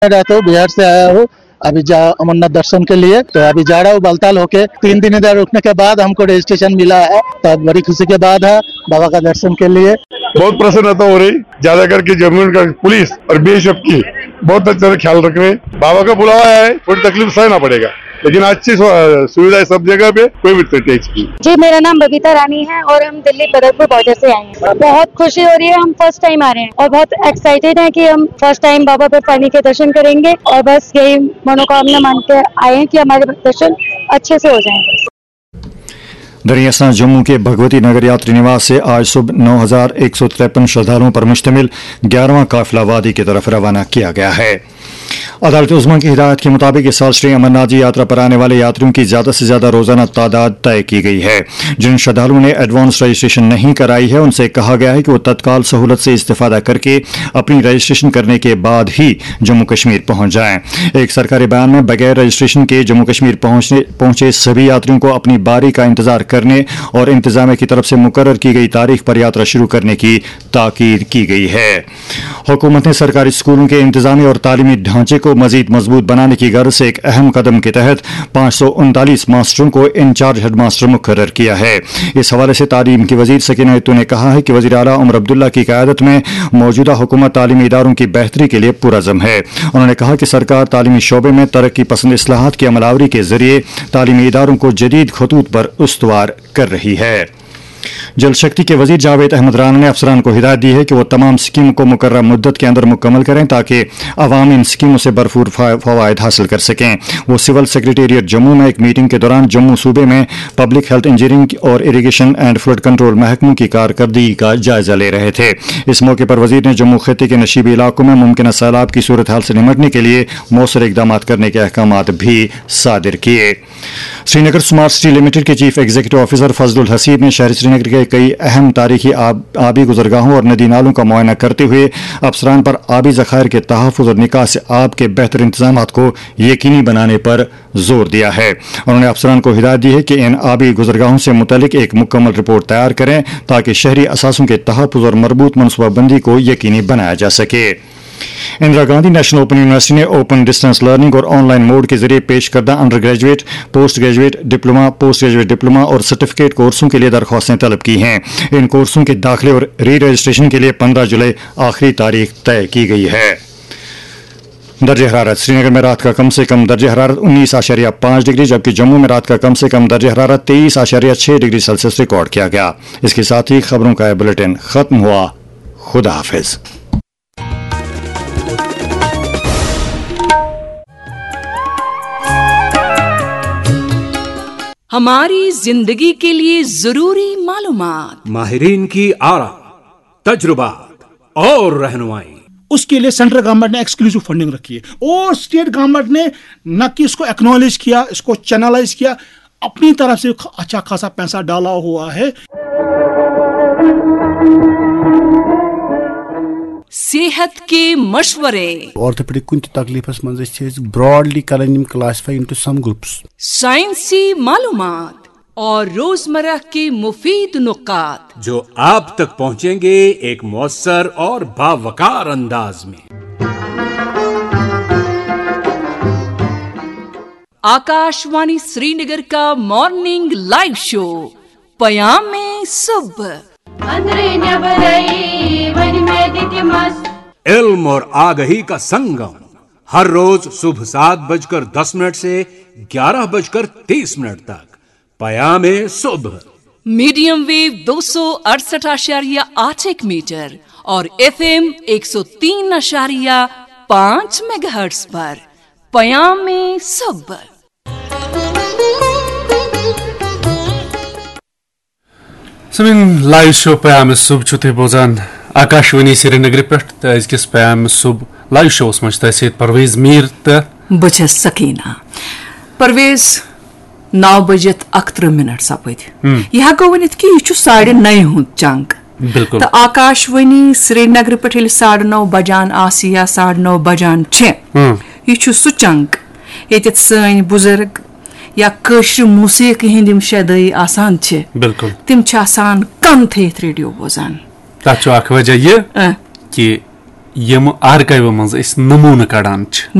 रहता हूँ, बिहार से आया हूँ अभी अमरनाथ दर्शन के लिए। तो अभी जा रहा हूँ बालताल होके। 3 दिन इधर रुकने के बाद हमको रजिस्ट्रेशन मिला है, तो बड़ी खुशी के बाद है बाबा का दर्शन के लिए। बहुत प्रसन्नता हो रही, ज्यादा करके जम्मू का पुलिस और बीएसएफ की बहुत अच्छा ख्याल रख रहे हैं। बाबा का बुलावा है, थोड़ी तकलीफ सहना पड़ेगा, लेकिन अच्छी सुविधा है सब जगह पे, कोई भी टैक्स की। जी, मेरा नाम बबीता रानी है और हम दिल्ली बदरपुर बॉर्डर से आए हैं। बहुत खुशी हो रही है, हम फर्स्ट टाइम आ रहे हैं और बहुत एक्साइटेड हैं कि हम फर्स्ट टाइम बाबा बर्फानी के दर्शन करेंगे और बस यही मनोकामना मान के आए हैं कि हमारे दर्शन अच्छे से हो जाएंगे। दरियासना जम्मू के भगवती नगर यात्री निवास से आज सुबह 9153 श्रद्धालुओं पर मुश्तमिल 11वां काफिला वादी की तरफ रवाना किया गया है। अदालत उज़्मा की हिदायत के मुताबिक इस साल श्री अमरनाथ जी यात्रा पर आने वाले यात्रियों की ज्यादा से ज्यादा रोजाना तादाद तय की गई है। जिन श्रद्धालुओं ने एडवांस रजिस्ट्रेशन नहीं कराई है उनसे कहा गया है कि वो तत्काल सहूलत से इस्तेफादा करके अपनी रजिस्ट्रेशन करने के बाद ही जम्मू कश्मीर पहुंच जाएं। एक सरकारी बयान में बगैर रजिस्ट्रेशन के जम्मू कश्मीर पहुंचे सभी यात्रियों को अपनी बारी का इंतजार करने और इंतजामिया की तरफ से मुकर्रर की गई तारीख पर यात्रा शुरू करने की ताकीद की गई है। हुकूमत ने सरकारी स्कूलों के इंतजामी और तालीमी ढांचे को मजीद मजबूत बनाने की गर्ज से एक अहम कदम के तहत 539 मास्टरों को इंचार्ज हेडमास्टर मुकर्रर किया है। इस हवाले से तालीम की वजीर सकीना यत्तू ने कहा है कि वजीर आला उमर अब्दुल्ला की क़यादत में मौजूदा हुकूमत तालीमी इदारों की बेहतरी के लिए पुरज़म है। उन्होंने कहा कि सरकार तालीमी शोबे में तरक्की पसंद इस्लाहात की अमलावरी के जरिए तालीमी इदारों को जदीद खतूत पर उस्तवार कर रही है। जल शक्ति के वजीर जावेद अहमद राना ने अफसरान को हिदायत दी है कि वो तमाम स्कीमों को मुकर्रर मुद्दत के अंदर मुकम्मल करें ताकि अवाम इन स्कीमों से भरपूर फवायद हासिल कर सकें। वो सिविल सेक्रेटेरिएट जम्मू में एक मीटिंग के दौरान जम्मू सूबे में पब्लिक हेल्थ इंजीनियरिंग और इरीगेशन एंड फ्लड कंट्रोल महकमों की कारकर्दगी का जायजा ले रहे थे। इस मौके पर वजीर ने जम्मू खित्ते के नशीबी इलाकों में मुमकिन सैलाब की सूरत हाल से निपटने के लिए मौसर इकदाम करने के अहकामात भी सादिर किए। श्रीनगर स्मार्ट सिटी लिमिटेड के chief executive officer Fazlul Haseeb ने शहर श्रीनगर के कई अहम तारीखी आबी गुजरगाहों और नदी नालों का मुआयना करते हुए अफसरान पर आबी ज़खायर के तहफ़्फ़ुज़ और निकास से आब के बेहतर इंतजाम को यकीनी बनाने पर जोर दिया है। उन्होंने अफसरान को हिदायत दी है कि इन आबी गुजरगाहों से मुतल्लिक एक मुकम्मल रिपोर्ट तैयार करें ताकि शहरी असासों के तहफ़्फ़ुज़ और मरबूत मनसूबाबंदी को यकीनी बनाया जा सके। Indira Gandhi national open university ने ओपन डिस्टेंस लर्निंग और ऑनलाइन मोड के जरिए पेश करदा under graduate, post graduate diploma, post graduate diploma और सर्टिफिकेट कोर्सों के लिए दरख्वास्तें तलब की हैं। इन कोर्सों के दाखिले और री रजिस्ट्रेशन के लिए 15 जुलाई आखिरी तारीख तय की गई है। दर्ज हरारत श्रीनगर में रात का कम से कम दर्ज हरारत 19.5 डिग्री, जबकि जम्मू में रात का कम से कम दर्ज हरारत 23.6 डिग्री सेल्सियस रिकॉर्ड किया गया। इसके साथ ही खबरों का बुलेटिन खत्म हुआ। खुदा हाफिज। हमारी जिंदगी के लिए जरूरी मालूमात, माहिरीन की आरा, तजुर्बात और रहनुमाई। उसके लिए सेंट्रल गवर्नमेंट ने एक्सक्लूसिव फंडिंग रखी है और स्टेट गवर्नमेंट ने न कि इसको एक्नॉलेज किया, इसको चैनलाइज किया, अपनी तरफ से अच्छा खासा पैसा डाला हुआ है। सेहत के मशवरे, ऑर्थोपेडिक कुछ तकलीफस मंज ब्रॉडली करन क्लासिफाई इनटू सम ग्रुप्स, साइंसी मालूमात और रोजमर्रा के मुफीद नुकात जो आप तक पहुंचेंगे एक मौसर और बावकार अंदाज में। आकाशवाणी श्रीनगर का मॉर्निंग लाइव शो पयामे सुबह। इल्म और आगही का संगम हर रोज सुबह 7:10 से 11:30 तक पयामे सुबह। मीडियम वेव 268.8 मीटर और FM 103.5 मेगाहर्ट्ज पर पयामे सुबह। लाइव शो पयामे सुबह छुते बोजान आकाशवाणी श्रीनगर पे अजकिस पयामे सुबह लाइव शोस मज तहसीत परवेज मीर तो बह सकीना। परवेज 9:11 सपद यह हेको वनित कि यह 9:30 हुंद जंग। बिल्कुल। तो आकाशवाणी श्रीनगर पे 9:30 बजान आसी या 9:30 बजान यह सह जंग ये सन बुजुर्ग या कशर मौसीकी हिंद शदई आसान बिल्कुल तिम आसान कन थे रेडियो बोजान। तथ वजह यह कि यम आर्काइव मज नमून कड़ान